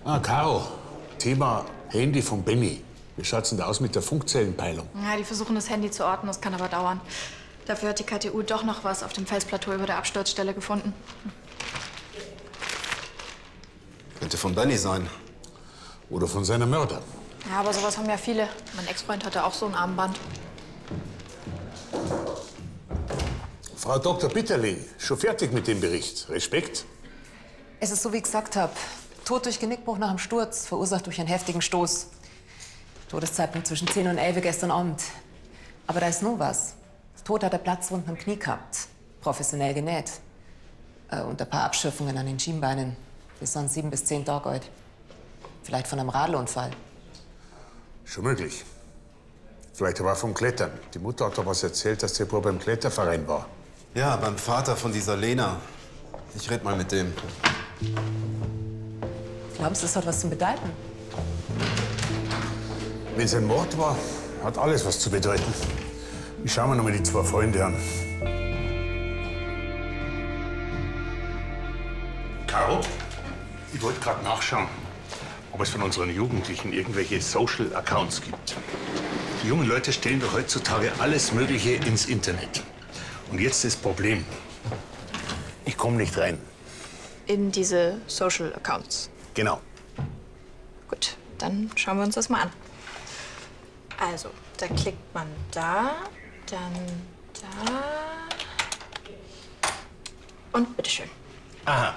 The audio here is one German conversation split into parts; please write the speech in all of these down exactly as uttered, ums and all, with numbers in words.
Ah, Caro. Thema Handy von Benny. Wie schaut's denn da aus mit der Funkzellenpeilung? Ja, die versuchen, das Handy zu orten. Das kann aber dauern. Dafür hat die K T U doch noch was auf dem Felsplateau über der Absturzstelle gefunden. Könnte von Benny sein. Oder von seinem Mörder. Ja, aber sowas haben ja viele. Mein Ex-Freund hatte auch so ein Armband. Frau Doktor Bitterling, schon fertig mit dem Bericht. Respekt. Es ist so, wie ich gesagt habe. Tod durch Genickbruch nach dem Sturz, verursacht durch einen heftigen Stoß. Todeszeitpunkt zwischen zehn und elf gestern Abend. Aber da ist nur was. Das Tod hat er Platzwunden am Knie gehabt. Professionell genäht. Äh, und ein paar Abschürfungen an den Schienbeinen. Die sind sieben bis zehn Tage alt. Vielleicht von einem Radlunfall. Schon möglich. Vielleicht aber auch vom Klettern. Die Mutter hat doch was erzählt, dass der Bub beim Kletterverein war. Ja, beim Vater von dieser Lena. Ich red mal mit dem. Glauben Sie, das hat was zu bedeuten? Wenn es ein Mord war, hat alles was zu bedeuten. Ich schau mir noch mal die zwei Freunde an. Caro, ich wollte gerade nachschauen, ob es von unseren Jugendlichen irgendwelche Social Accounts gibt. Die jungen Leute stellen doch heutzutage alles Mögliche ins Internet. Und jetzt das Problem. Ich komme nicht rein. In diese Social Accounts. Genau. Gut, dann schauen wir uns das mal an. Also, da klickt man da, dann da. Und bitteschön. Aha.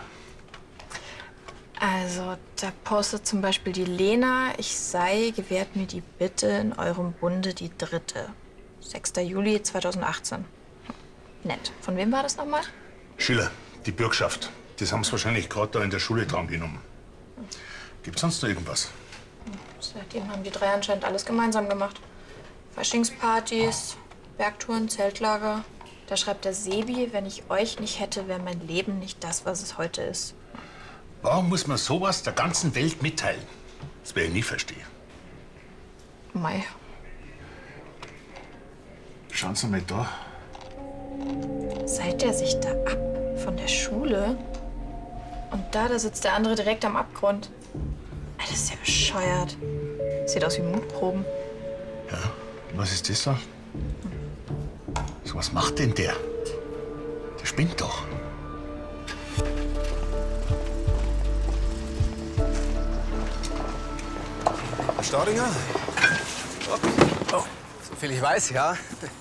Also, da postet zum Beispiel die Lena, ich sei, gewährt mir die Bitte in eurem Bunde die dritte. sechster Juli zweitausendachtzehn. Nett. Von wem war das nochmal? Schüler, die Bürgschaft. Das haben sie wahrscheinlich gerade da in der Schule drangenommen. Gibt's sonst noch irgendwas? Seitdem haben die drei anscheinend alles gemeinsam gemacht. Faschingspartys, Bergtouren, Zeltlager. Da schreibt der Sebi, wenn ich euch nicht hätte, wäre mein Leben nicht das, was es heute ist. Warum muss man sowas der ganzen Welt mitteilen? Das werde ich nie verstehen. Mei. Schauen Sie mal da. Seit der sich da ab von der Schule und da, da sitzt der andere direkt am Abgrund. Das ist ja bescheuert. Sieht aus wie Mutproben. Ja, was ist das da? So, was macht denn der? Der spinnt doch. Staudinger? Oh, so viel ich weiß, ja.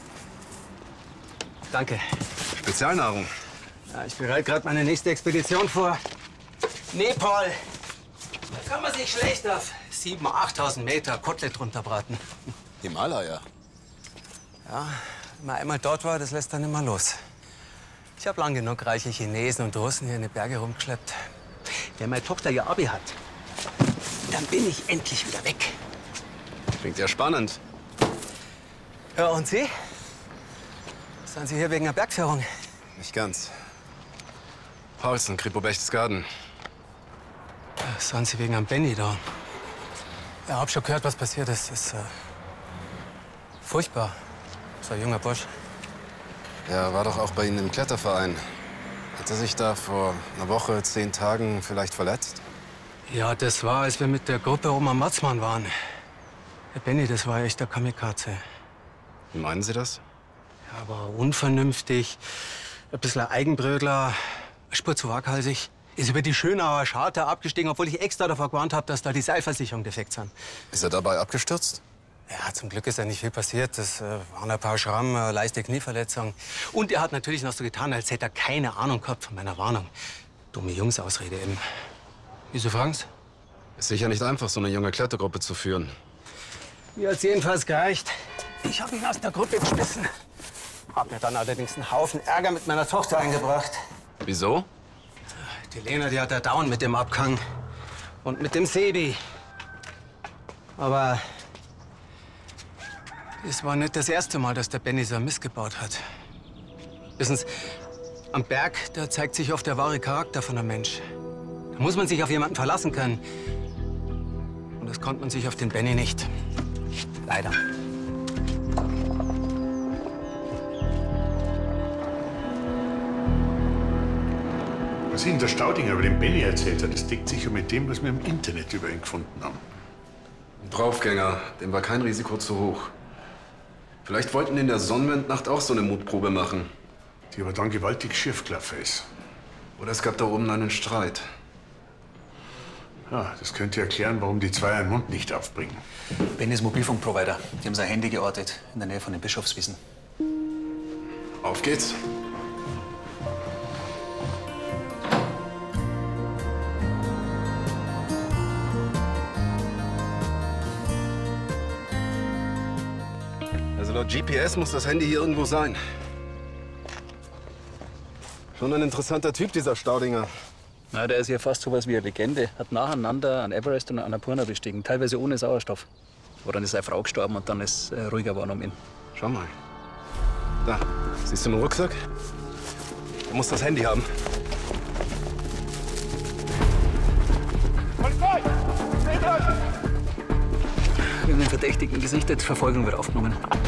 Danke. Spezialnahrung. Ja, ich bereite gerade meine nächste Expedition vor. Nepal. Da kann man sich schlecht auf siebentausend, achttausend Meter Kotelett runterbraten. Himalaya. Ja, wenn man einmal dort war, das lässt dann immer los. Ich habe lang genug reiche Chinesen und Russen hier in die Berge rumgeschleppt. Wenn meine Tochter ihr Abi hat, dann bin ich endlich wieder weg. Klingt ja spannend. Ja, und Sie? Sind Sie hier wegen der Bergführung? Nicht ganz. Paulsen, Kripo Berchtesgaden. Sind Sie wegen am Benny da? Ja, hab schon gehört, was passiert ist. Das ist äh, furchtbar. So ein junger Bursch. Er war doch auch bei Ihnen im Kletterverein. Hat er sich da vor einer Woche, zehn Tagen vielleicht verletzt? Ja, das war, als wir mit der Gruppe oben am Matzmann waren. Der Benny, das war echt der Kamikaze. Wie meinen Sie das? Ja, aber unvernünftig, ein bisschen ein Eigenbrötler, eine Spur zu waghalsig. Ist über die Schönauer Scharte abgestiegen, obwohl ich extra davor gewarnt habe, dass da die Seilversicherung defekt sind. Ist er dabei abgestürzt? Ja, zum Glück ist ja nicht viel passiert. Das äh, waren ein paar Schrammen, eine leichte Knieverletzung. Und er hat natürlich noch so getan, als hätte er keine Ahnung gehabt von meiner Warnung. Dumme Jungs-Ausrede eben. Wieso fragen's? Ist sicher nicht einfach, so eine junge Klettergruppe zu führen. Mir hat's jedenfalls gereicht. Ich habe ihn aus der Gruppe geschmissen. Hab mir dann allerdings einen Haufen Ärger mit meiner Tochter eingebracht. Wieso? Die Lena, die hat da dauernd mit dem Abgang. Und mit dem Sebi. Aber es war nicht das erste Mal, dass der Benny so einen Mist gebaut hat. Wissen Sie, am Berg, da zeigt sich oft der wahre Charakter von einem Mensch. Da muss man sich auf jemanden verlassen können. Und das konnte man sich auf den Benny nicht. Leider. Was Ihnen der Staudinger über den Benny erzählt hat, das deckt sich ja mit dem, was wir im Internet über ihn gefunden haben. Ein Draufgänger, dem war kein Risiko zu hoch. Vielleicht wollten in der Sonnenwendnacht auch so eine Mutprobe machen. Die aber dann gewaltig schiefgelaufen ist. Oder es gab da oben einen Streit. Ja, das könnte erklären, warum die zwei einen Mund nicht aufbringen. Bennys Mobilfunkprovider. Die haben sein Handy geortet, in der Nähe von den Bischofswiesen. Auf geht's. Also laut G P S muss das Handy hier irgendwo sein. Schon ein interessanter Typ, dieser Staudinger. Na, der ist ja fast so was wie eine Legende. Hat nacheinander an Everest und an Annapurna bestiegen, teilweise ohne Sauerstoff. Aber dann ist seine Frau gestorben und dann ist äh, ruhiger geworden um ihn. Schau mal. Da, siehst du den Rucksack? Er muss das Handy haben. Wir haben den Verdächtigen gesichtet, Verfolgung wird aufgenommen.